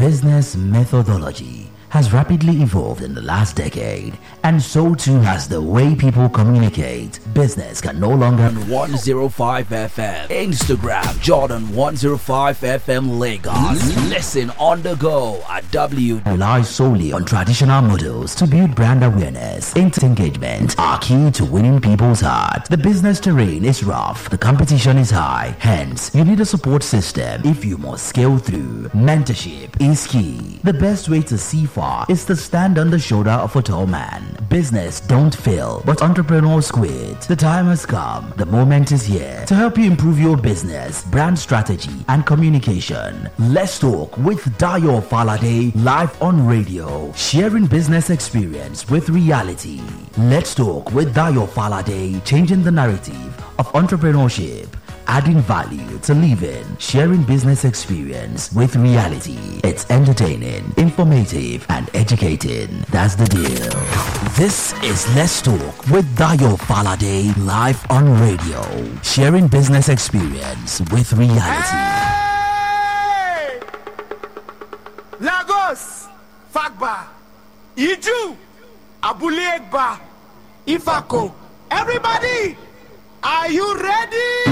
Business methodology has rapidly evolved in the last decade, and so too has the way people communicate. Business can no longer 105 FM Instagram Jordan 105 FM Lagos. Listen on the go at rely solely on traditional models to build brand awareness. Engagement are key to winning people's heart. The business terrain is rough, the competition is high, hence you need a support system if you must scale through. Mentorship is key. The best way to see far is to stand on the shoulder of a tall man. Business don't fail, but entrepreneurs quit. The time has come. The moment is here to help you improve your business, brand strategy, and communication. Let's talk with Dayo Falade live on radio, sharing business experience with reality. Let's talk with Dayo Falade, changing the narrative of entrepreneurship, adding value to living, sharing business experience with reality. It's entertaining, informative, and educating. That's the deal. This is Let's Talk with Dayo Falade live on radio, sharing business experience with reality. Hey! Lagos, Fagba, Iju, Abule Egba, Ifako. Everybody, are you ready?